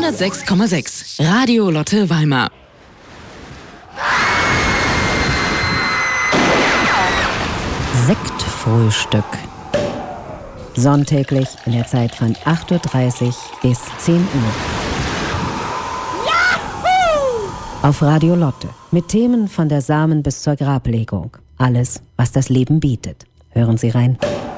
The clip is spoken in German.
106,6 Radio Lotte Weimar. Sektfrühstück. Sonntäglich in der Zeit von 8:30 Uhr bis 10 Uhr. Auf Radio Lotte. Mit Themen von der Samen bis zur Grablegung. Alles, was das Leben bietet. Hören Sie rein.